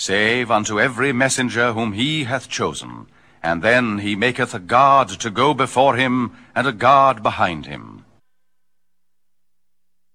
save unto every messenger whom he hath chosen. And then he maketh a guard to go before him, and a guard behind him.